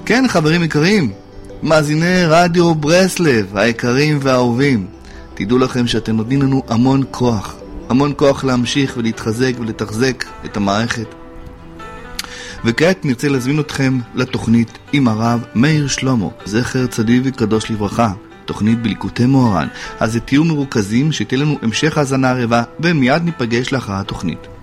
כן, חברים יקרים, מאזיני רדיו ברסלב, היקרים והאהובים, תדעו לכם שאתם נותנים לנו המון כוח להמשיך ולהתחזק ולתחזק את המערכת. וכעת נרצה להזמין אתכם לתוכנית עם הרב מאיר שלמה, זכר צדיק וקדוש לברכה, תוכנית בליקוטי מוהר"ן. אז תהיו מרוכזים, שתהיה לנו המשך האזנה רבה, ומיד ניפגש לאחר התוכנית.